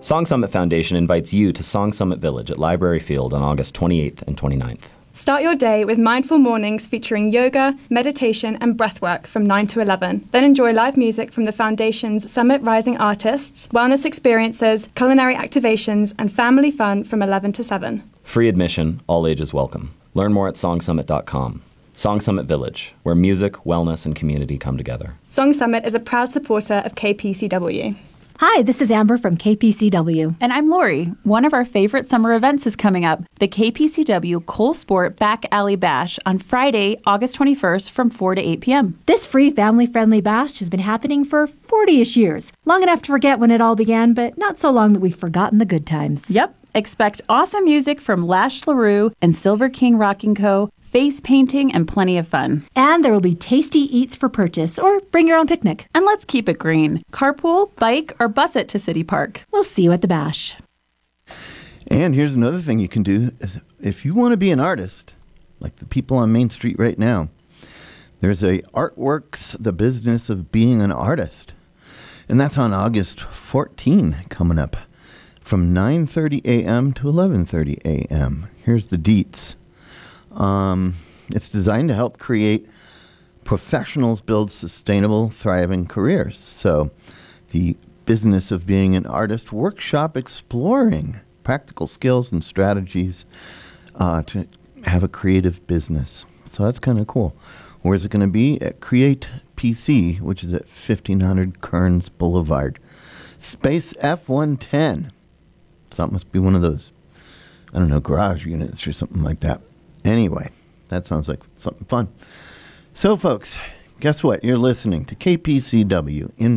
Song Summit Foundation invites you to Song Summit Village at Library Field on August 28th and 29th. Start your day with mindful mornings featuring yoga, meditation, and breathwork from 9 to 11. Then enjoy live music from the Foundation's Summit Rising artists, wellness experiences, culinary activations, and family fun from 11 to 7. Free admission, all ages welcome. Learn more at songsummit.com. Song Summit Village, where music, wellness, and community come together. Song Summit is a proud supporter of KPCW. Hi, this is Amber from KPCW. And I'm Lori. One of our favorite summer events is coming up, the KPCW Cole Sport Back Alley Bash on Friday, August 21st from 4 to 8 p.m. This free family-friendly bash has been happening for 40-ish years. Long enough to forget when it all began, but not so long that we've forgotten the good times. Yep. Expect awesome music from Lash LaRue and Silver King Rocking Co., face painting, and plenty of fun. And there will be tasty eats for purchase, or bring your own picnic. And let's keep it green. Carpool, bike, or bus it to City Park. We'll see you at the bash. And here's another thing you can do. Is if you want to be an artist, like the people on Main Street right now, there's a Artworks, the business of being an artist. And that's on August 14 coming up from 9:30 a.m. to 11:30 a.m. Here's the deets. It's designed to help create professionals build sustainable, thriving careers. So the business of being an artist workshop exploring practical skills and strategies to have a creative business. So that's kind of cool. Where is it going to be? At Create PC, which is at 1500 Kearns Boulevard. Space F110. So that must be one of those, I don't know, garage units or something like that. Anyway, that sounds like something fun. So, folks, guess what? You're listening to KPCW in